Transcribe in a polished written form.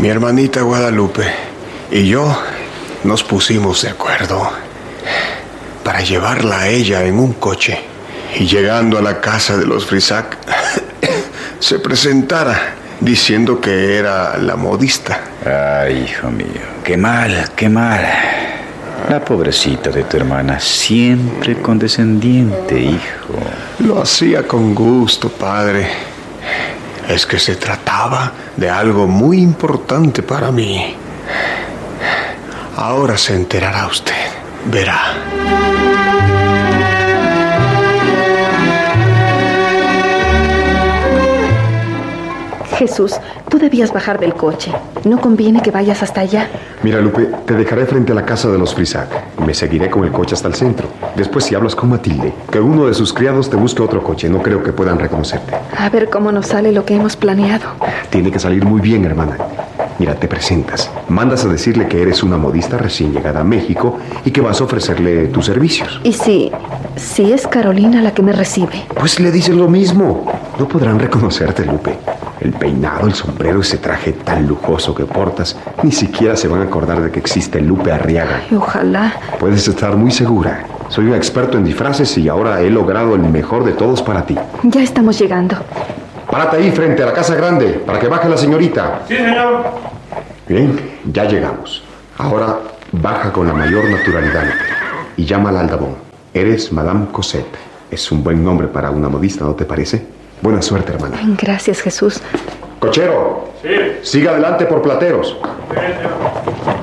Mi hermanita Guadalupe y yo nos pusimos de acuerdo para llevarla a ella en un coche. Y llegando a la casa de los Frisac, se presentara diciendo que era la modista. Ay, hijo mío, qué mal, qué mal. La pobrecita de tu hermana, siempre condescendiente, hijo. Lo hacía con gusto, padre. Es que se trataba de algo muy importante para mí. Ahora se enterará usted, verá. Jesús, tú debías bajar del coche. No conviene que vayas hasta allá. Mira, Lupe, te dejaré frente a la casa de los Frisac. Me seguiré con el coche hasta el centro. Después, si hablas con Matilde, que uno de sus criados te busque otro coche. No creo que puedan reconocerte. A ver cómo nos sale lo que hemos planeado. Tiene que salir muy bien, hermana. Mira, te presentas. Mandas a decirle que eres una modista recién llegada a México y que vas a ofrecerle tus servicios. ¿Y si es Carolina la que me recibe? Pues le dices lo mismo. No podrán reconocerte, Lupe. El peinado, el sombrero, ese traje tan lujoso que portas, ni siquiera se van a acordar de que existe Lupe Arriaga. Ay, ojalá. Puedes estar muy segura. Soy un experto en disfraces y ahora he logrado el mejor de todos para ti. Ya estamos llegando. Párate ahí frente a la casa grande para que baje la señorita. Sí, señor. Bien, ya llegamos. Ahora baja con la mayor naturalidad, Lupe, y llama al aldabón. Eres Madame Cosette. Es un buen nombre para una modista, ¿no te parece? Buena suerte, hermana. Gracias, Jesús. Cochero. Sí. Siga adelante por Plateros. Sí, señor.